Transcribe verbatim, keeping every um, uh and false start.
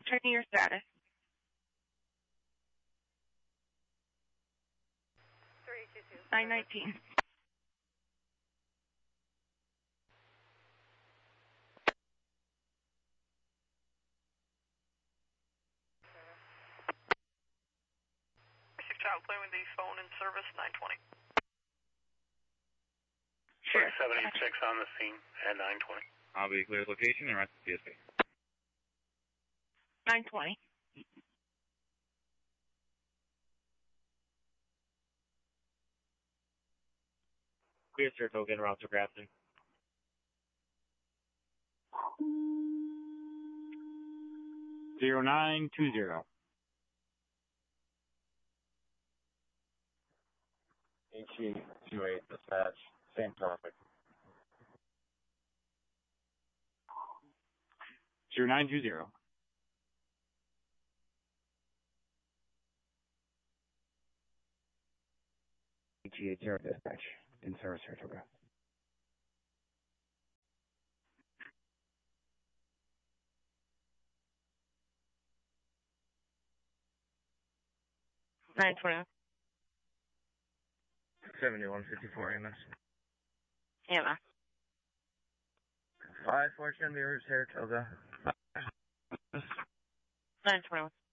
Checking your status. nine nineteen. Child playing with the phone in service, nine twenty. Sure. seventy-six on the scene at nine twenty. I'll be clear location and rest of P S P. nine twenty. Clear Saratoga and route to Grafton. Zero nine two zero. H E two eight dispatch, same traffic. Zero nine two zero. H E eight zero dispatch, in service Saratoga. nine twenty. seventy-one fifty-four A M S. Yeah. five four ten Mirrors, Saratoga. nine twenty-one.